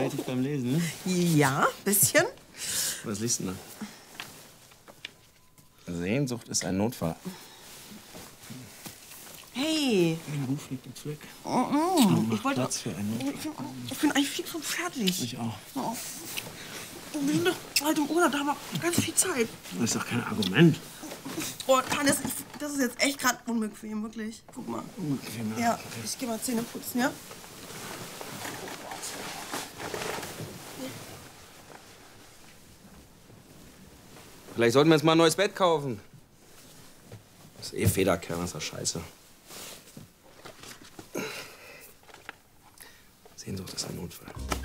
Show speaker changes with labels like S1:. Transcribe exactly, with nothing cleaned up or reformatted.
S1: kreativ beim Lesen, ne?
S2: Ja, bisschen.
S1: Was liest du denn da? Sehnsucht ist ein Notfall.
S2: Hey.
S1: Ein Ruf liegt jetzt weg.
S2: Mm -mm. Ich wollte...
S1: Platz für einen Notfall.
S2: Ich bin, ich bin eigentlich fix und fertig.
S1: Ich auch.
S2: Oh. Wir sind doch bald im Urlaub, da haben wir ganz viel Zeit.
S1: Das ist doch kein Argument.
S2: Oh, Hannes, ich, das ist jetzt echt gerade unbequem, wirklich. Guck mal.
S1: Unbequem, ja.
S2: Ja, ich geh mal Zähne putzen, ja?
S3: Vielleicht sollten wir uns mal ein neues Bett kaufen. Das ist eh Federkern, das ist scheiße. Sehnsucht ist ein Notfall.